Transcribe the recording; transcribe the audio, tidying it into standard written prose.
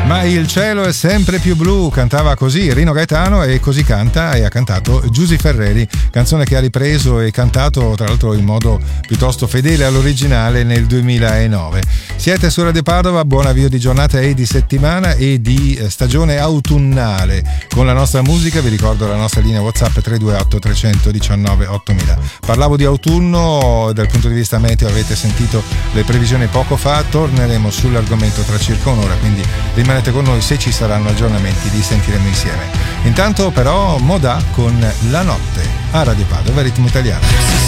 Ma il cielo è sempre più blu, cantava così Rino Gaetano e così canta e ha cantato Giusy Ferreri, canzone che ha ripreso e cantato tra l'altro in modo piuttosto fedele all'originale nel 2009. Siete su Radio Padova, buon avvio di giornata e di settimana e di stagione autunnale con la nostra musica. Vi ricordo la nostra linea WhatsApp 328 319 8000. Parlavo di autunno dal punto di vista meteo, avete sentito le previsioni poco fa, torneremo sull'argomento tra circa un'ora, quindi rimanete con noi, se ci saranno aggiornamenti li sentiremo insieme. Intanto però Modà con La Notte a Radio Padova, Ritmo Italiano.